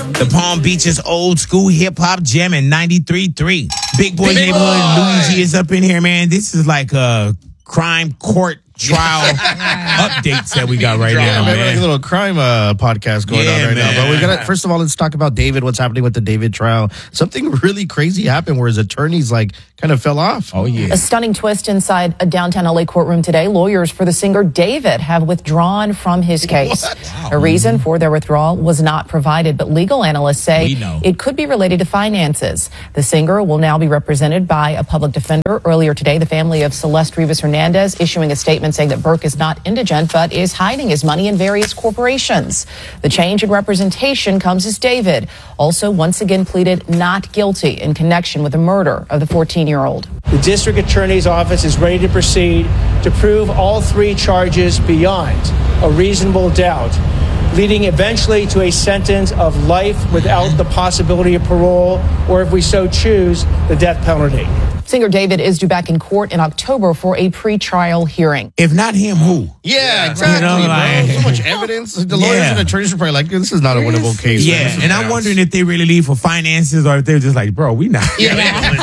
The Palm Beaches old school hip hop jam in 93.3. Big Boy's Neighborhood. Luigi is up in here, man. This is like a crime court trial updates that we got right now, man. Like a little crime podcast going on right now. But we got first of all, let's talk about David. What's happening with the David trial? Something really crazy happened where his attorneys kind of fell off. Oh yeah. A stunning twist inside a downtown LA courtroom today. Lawyers for the singer David have withdrawn from his case. A reason for their withdrawal was not provided, but legal analysts say it could be related to finances. The singer will now be represented by a public defender. Earlier today, the family of Celeste Rivas Hernandez issuing a statement saying that Burke is not indigent but is hiding his money in various corporations. The change in representation comes as David also once again pleaded not guilty in connection with the murder of the 14-year-old. The district attorney's office is ready to proceed to prove all three charges beyond a reasonable doubt, leading eventually to a sentence of life without the possibility of parole, or if we so choose, the death penalty. Singer David is due back in court in October for a pre-trial hearing. If not him, who? Yeah, exactly, bro. So much evidence. The lawyers and attorneys are probably like, this is not a winnable case. Yeah, and I'm wondering if they really leave for finances or if they're just like, bro, we not. What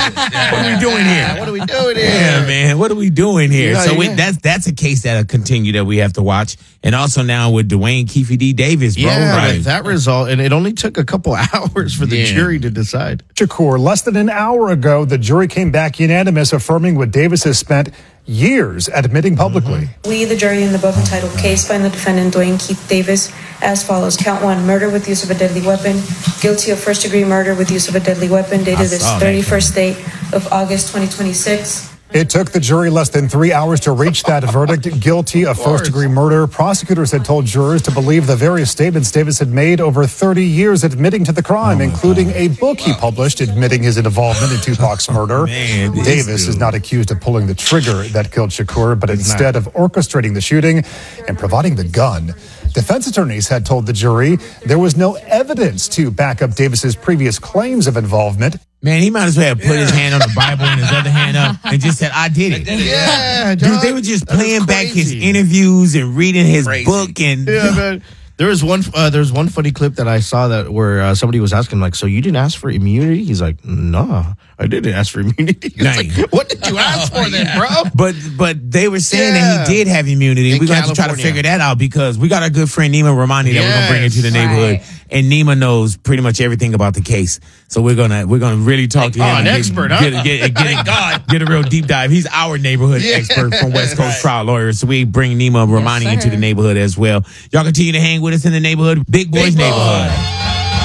are we doing here? What are we doing here? Yeah, man, what are we doing here? That's a case that'll continue that we have to watch. And also now with Dwayne Keefe D. Davis, bro. Yeah, with that result, and it only took a couple hours for the jury to decide. Shakur, less than an hour ago, the jury came back unanimous, affirming what Davis has spent years admitting publicly. We, the jury in the above entitled case, find the defendant Dwayne Keith Davis as follows. Count 1, murder with use of a deadly weapon. Guilty of first-degree murder with use of a deadly weapon, dated this 31st day of August 2026. It took the jury less than 3 hours to reach that verdict, guilty of first-degree murder. Prosecutors had told jurors to believe the various statements Davis had made over 30 years admitting to the crime, including a book he published admitting his involvement in Tupac's murder. Davis is not accused of pulling the trigger that killed Shakur, but instead of orchestrating the shooting and providing the gun. Defense attorneys had told the jury there was no evidence to back up Davis's previous claims of involvement. Man, he might as well have put his hand on the Bible and his other hand up and just said, I did it. Yeah, dude, they were just playing back his interviews and reading his book. And man. There was one funny clip that I saw that where somebody was asking, like, so you didn't ask for immunity? He's like, nah, I didn't ask for immunity. Like, what did you ask for then, bro? But they were saying that he did have immunity. We're going to have to try to figure that out because we got our good friend Nima Romani that we're going to bring into the neighborhood. And Nima knows pretty much everything about the case. So we're gonna really talk to him. An expert, huh? Get a real deep dive. He's our neighborhood expert from West Coast Trial Lawyers. So we bring Nima Romani into the neighborhood as well. Y'all continue to hang with us in the neighborhood. Big Boys Neighborhood.